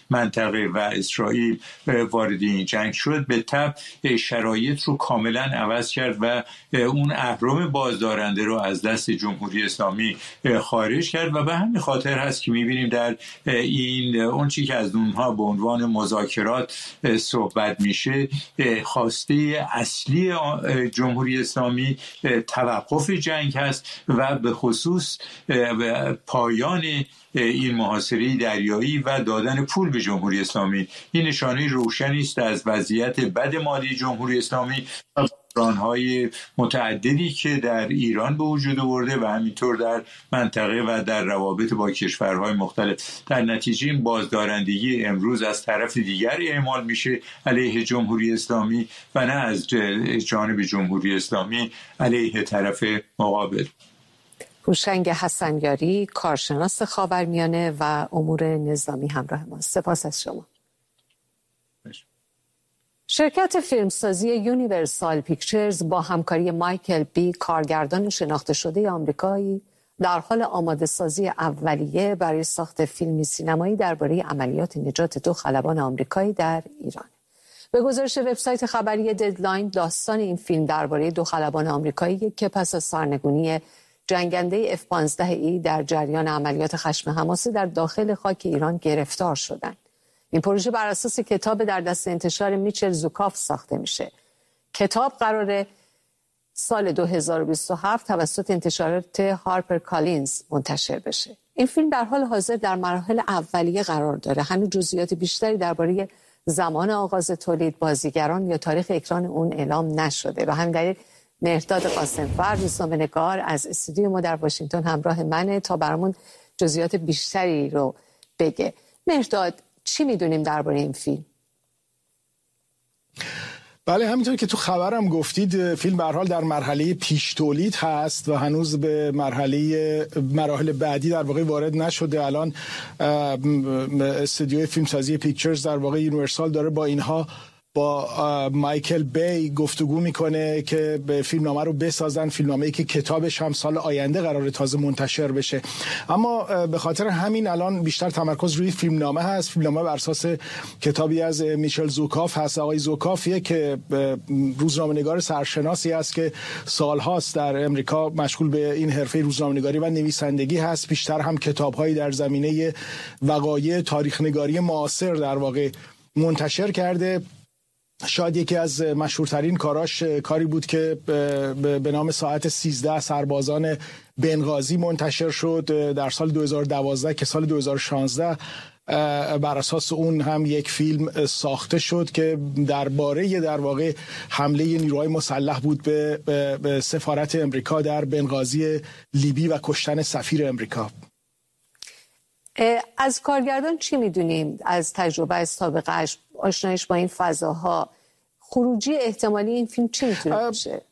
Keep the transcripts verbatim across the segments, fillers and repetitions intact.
منطقه و اسرائیل وارد این جنگ شد، به تبع شرایط رو کاملا عوض کرد و اون اهرم بازدارنده رو از دست جمهوری اسلامی خارج کرد و به همین خاطر هست که می‌بینیم در این اون چیزی که از اونها به عنوان مذاکرات صحبت میشه، خواسته اصلی جمهوری اسلامی توقف جنگ هست و به خصوص پایان این محاصره دریایی و دادن پول به جمهوری اسلامی. این نشانه روشنی است از وضعیت بد مالی جمهوری اسلامی و بحران‌های متعددی که در ایران به وجود آورده و همینطور در منطقه و در روابط با کشورهای مختلف. در نتیجه این بازدارندگی امروز از طرف دیگری اعمال میشه علیه جمهوری اسلامی و نه از جانب جمهوری اسلامی علیه طرف مقابل. هوشنگ حسنیاری، کارشناس خاورمیانه و امور نظامی همراه ما. سپاس از شما. شرکت فیلمسازی یونیورسال پیکچرز با همکاری مایکل بی، کارگردان شناخته شده آمریکایی، در حال آماده سازی اولیه برای ساخت فیلمی سینمایی درباره عملیات نجات دو خلبان آمریکایی در ایران. به گزارش وبسایت خبری ددلاین، داستان این فیلم درباره دو خلبان آمریکایی که پس از سرنگونی جنگنده اف پانزده ای در جریان عملیات خشم حماسی در داخل خاک ایران گرفتار شدند. این پروژه بر اساس کتاب در دست انتشار میچل زوکاف ساخته میشه. کتاب قراره سال دو هزار و بیست و هفت توسط انتشارات هارپر کالینز منتشر بشه. این فیلم در حال حاضر در مراحل اولیه قرار داره. هنوز جزئیات بیشتری درباره زمان آغاز تولید، بازیگران یا تاریخ اکران اون اعلام نشده و همین دلیل مهرداد قاسمفر، روزنامه‌نگار از استودیو ما در واشنگتن همراه منه تا برامون جزئیات بیشتری رو بگه. مهرداد، چی میدونیم درباره این فیلم؟ بله، همینطور که تو خبرم گفتید، فیلم به هر حال در مرحله پیش تولید هست و هنوز به مرحله مراحل بعدی در واقع وارد نشده. الان استودیوی فیلمسازی پیکچرز در واقع یونیورسال داره با اینها با مایکل بی گفتگو میکنه که به فیلمنامه رو بسازن، فیلمنامه‌ای که کتابش هم سال آینده قراره تازه منتشر بشه. اما به خاطر همین الان بیشتر تمرکز روی فیلمنامه هست. فیلمنامه بر اساس کتابی از میچل زوکاف هست. آقای زوکافیه که روزنامه‌نگار سرشناسی است که سالهاست در امریکا مشغول به این حرفه روزنامه‌نگاری و نویسندگی هست. بیشتر هم کتاب‌هایی در زمینه وقایع تاریخ‌نگاری معاصر در واقع منتشر کرده. شاید یکی از مشهورترین کاراش کاری بود که به نام ساعت سیزده سربازان بنغازی منتشر شد در سال دو هزار و دوازده که سال دو هزار و شانزده بر اساس اون هم یک فیلم ساخته شد که درباره در واقع حمله نیروهای مسلح بود به, به سفارت امریکا در بنغازی لیبی و کشتن سفیر امریکا. از کارگردان چی میدونیم از تجربه از سابقه‌اش، آشنایش با این فضاها؟ خروجی احتمالی این فیلم چی میتونه باشه؟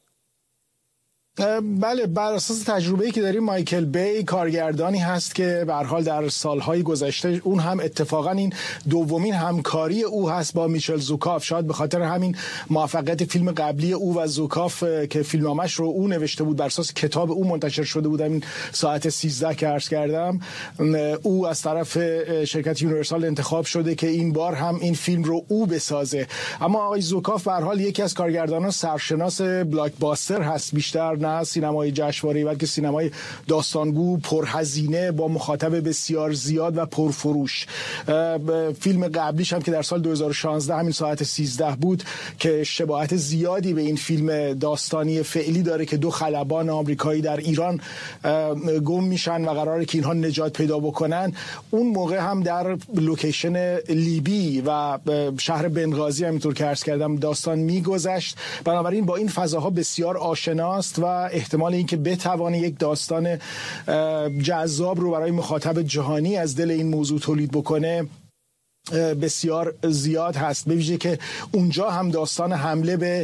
بله، بر اساس تجربه‌ای که داریم، مایکل بی کارگردانی هست که به هر حال در سالهای گذشته اون هم اتفاقا این دومین همکاری او هست با میچل زوکاف. شاید به خاطر همین موفقیت فیلم قبلی او و زوکاف که فیلمنامه‌اش رو او نوشته بود، بر اساس کتاب او منتشر شده بود، این ساعت سیزده که عرض کردم، او از طرف شرکت یونیورسال انتخاب شده که این بار هم این فیلم رو او بسازه. اما آقای زوکاف به هر حال یکی از کارگردانان سرشناس بلاکباستر هست، بیشتر نه سینمای جشنواره‌ای بلکه سینمای داستانگو پرهزینه با مخاطب بسیار زیاد و پرفروش. فیلم قبلیش هم که در سال دو هزار و شانزده همین ساعت سیزده بود که شباهت زیادی به این فیلم داستانی فعلی داره که دو خلبان آمریکایی در ایران گم میشن و قراره که اینها نجات پیدا بکنن. اون موقع هم در لوکیشن لیبی و شهر بنغازی همینطور که عرض کردم داستان میگذشت. بنابراین با این فضاها بسیار آشناست و احتمال اینکه بتوانه یک داستان جذاب رو برای مخاطب جهانی از دل این موضوع تولید بکنه بسیار زیاد هست، به ویژه که اونجا هم داستان حمله به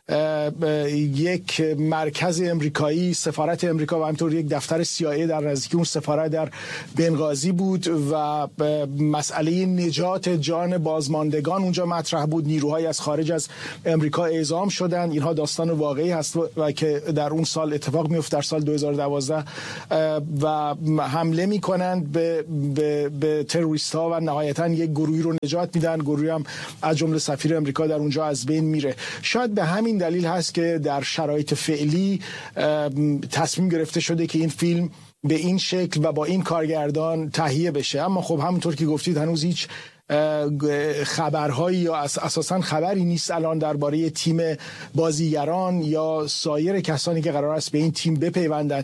یک مرکز امریکایی، سفارت امریکا و همینطور یک دفتر سی آی ای در نزدیکی اون سفارت در بنغازی بود و مسئله نجات جان بازماندگان اونجا مطرح بود. نیروهایی از خارج از امریکا اعزام شدن. اینها داستان واقعی هست و که در اون سال اتفاق میفته، در سال دو هزار و دوازده، و حمله میکنند به به, به تروریست ها و نهایتا یک گروهی رو نجات میدن. گروهی هم از جمله سفیر امریکا در اونجا از بین میره. شاید به همین دلیل هست که در شرایط فعلی تصمیم گرفته شده که این فیلم به این شکل و با این کارگردان تهیه بشه. اما خب همونطور که گفتید هنوز هیچ خبرهایی یا اساساً خبری نیست الان درباره تیم بازیگران یا سایر کسانی که قرار است به این تیم بپیوندند.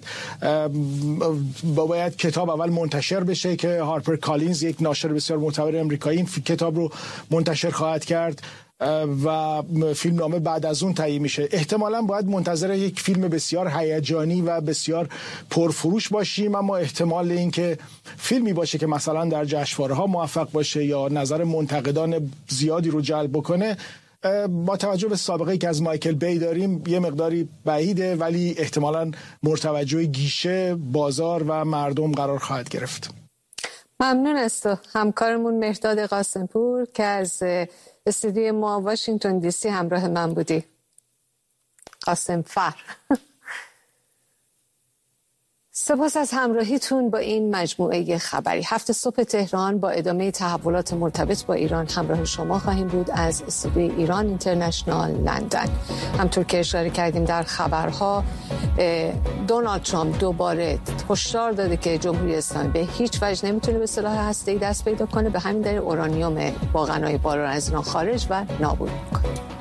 باید کتاب اول منتشر بشه که هارپر کالینز، یک ناشر بسیار معتبر امریکایی، این کتاب رو منتشر خواهد کرد و فیلم نامه بعد از اون تهیه میشه. احتمالاً باید منتظر یک فیلم بسیار هیجانی و بسیار پرفروش باشیم، اما احتمال این که فیلمی باشه که مثلا در جشنواره‌ها موفق باشه یا نظر منتقدان زیادی رو جلب بکنه، با توجه به سابقه‌ای که از مایکل بی داریم یه مقداری بعیده، ولی احتمالاً مورد توجه گیشه، بازار و مردم قرار خواهد گرفت. ممنون است همکارمون مهرداد قاسمپور که از استودیوی ما واشنگتن دی سی همراه من بودی. قاسم فر. سپاس از همراهیتون با این مجموعه خبری. هفت صبح تهران با ادامه تحولات مرتبط با ایران همراه شما خواهیم بود از استودیوی ایران اینترنشنال لندن. همطور که اشاره کردیم در خبرها، دونالد ترامپ دوباره هشدار داده که جمهوری اسلامی به هیچ وجه نمیتونه به سلاح هسته‌ای دست پیدا کنه، به همین دلیل اورانیوم با غنای بالا از ایران خارج و نابود میکنه.